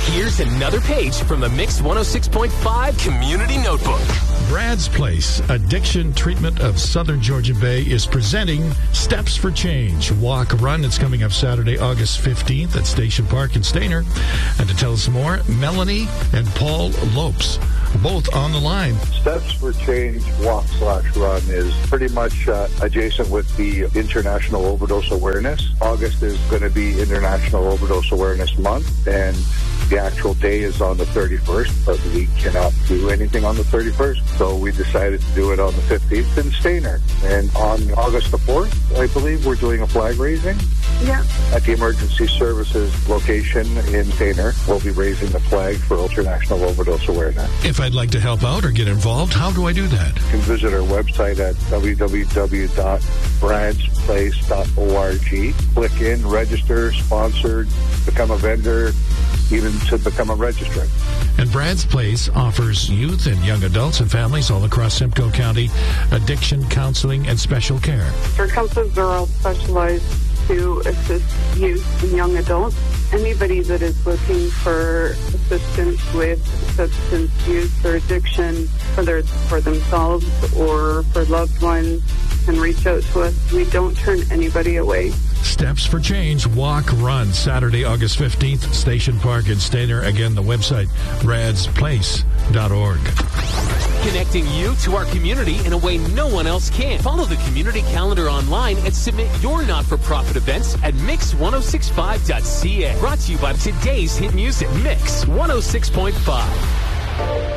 Here's another page from the Mix 106.5 Community Notebook. Brad's Place, Addiction Treatment of Southern Georgian Bay, is presenting Steps for Change Walk Run. It's coming up Saturday, August 15th at Station Park in Stayner. And to tell us more, Melanie and Paul Lopes, both on the line. Steps for Change Walk/Run is pretty much adjacent with the International Overdose Awareness. August is going to be International Overdose Awareness Month, and the actual day is on the 31st, but we cannot do anything on the 31st, so we decided to do it on the 15th in Stayner. And on August the 4th, I believe, we're doing a flag raising. Yeah. At the Emergency Services location in Stayner, we'll be raising the flag for International Overdose Awareness. If I'd like to help out or get involved, how do I do that? You can visit our website at www.bradsplace.org. Click in, register, sponsored, become a vendor, even to become a registrant. And Brad's Place offers youth and young adults and families all across Simcoe County addiction counseling and special care. Our counselors are all specialized to assist youth and young adults. Anybody that is looking for assistance with substance use or addiction, whether it's for themselves or for loved ones, can reach out to us. We don't turn anybody away. Steps for Change Walk Run, Saturday, August 15th, Station Park in Stayner. Again, the website, bradsplace.org. Connecting you to our community in a way no one else can. Follow the community calendar online and submit your not-for-profit events at mix1065.ca. Brought to you by today's hit music, Mix 106.5.